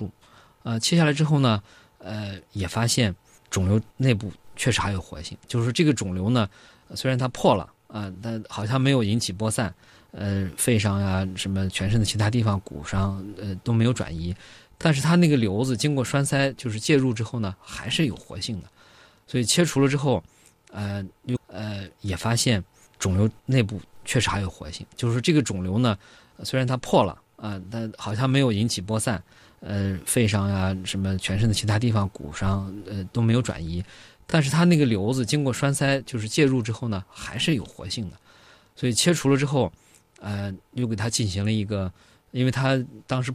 术，切下来之后呢，也发现肿瘤内部确实还有活性，就是这个肿瘤呢，虽然它破了但好像没有引起播散，肺上呀、什么全身的其他地方、骨上都没有转移，但是它那个瘤子经过栓塞就是介入之后呢，还是有活性的，所以切除了之后，也发现肿瘤内部确实还有活性，就是这个肿瘤呢，虽然它破了但好像没有引起播散，肺上呀、什么全身的其他地方、骨上都没有转移，但是它那个瘤子经过栓塞就是介入之后呢，还是有活性的，所以切除了之后，又给它进行了一个，因为它当时